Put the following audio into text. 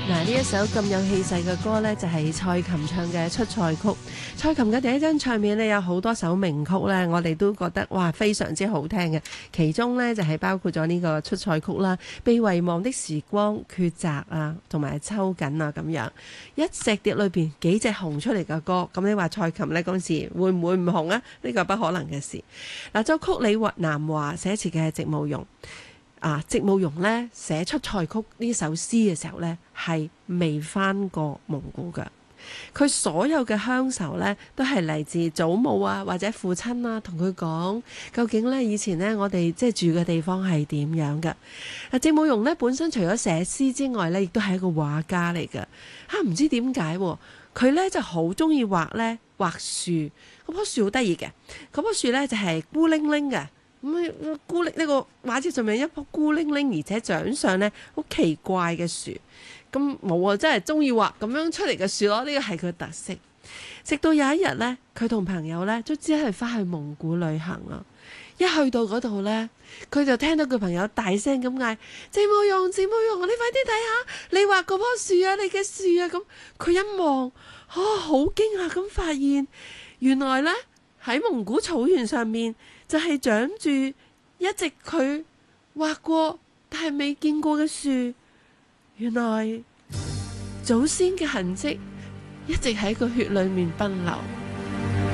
嗱，呢一首咁有氣勢嘅歌呢，就係蔡琴唱嘅《出塞曲》。蔡琴嘅第一張唱片呢，有好多首名曲呢，我哋都覺得哇非常之好聽嘅。其中呢，就係包括咗呢個《出塞曲》啦，《被遺忘的時光》、《抉擇》啊，同埋《抽緊》啊咁樣。一隻碟裏邊幾隻紅出嚟嘅歌，咁你話蔡琴呢，嗰時會唔會唔紅啊？呢個不可能嘅事。嗱，作曲李南華，寫詞嘅係席慕容。席慕容咧寫出《出塞曲》呢首詩嘅時候呢，係未返過蒙古嘅。佢所有嘅鄉愁呢，都係嚟自祖母啊或者父親啊，同佢講究竟呢以前呢，我哋即係住嘅地方係點樣嘅。席慕容呢本身除咗寫詩之外呢，亦都係一個畫家嚟嘅。唔知點解佢呢就好中意畫樹。嗰棵樹好得意嘅，嗰棵樹呢就係孤零零嘅。孤零呢個畫冊上面一棵孤零零，而且長相呢好奇怪嘅樹。咁冇啊，真係中意畫咁樣出嚟嘅樹咯。呢個係佢特色。直到有一日呢，佢同朋友呢都只係翻去蒙古旅行啦。一去到嗰度呢，佢就聽到佢朋友大聲咁嗌：席慕容，席慕容，你快啲睇下，你畫嗰棵樹啊，你嘅樹啊！咁佢一望，好驚訝咁發現，原來呢，喺蒙古草原上面就係長住一直佢畫過但係未見過嘅樹。原來祖先嘅痕跡一直喺個血裏面奔流。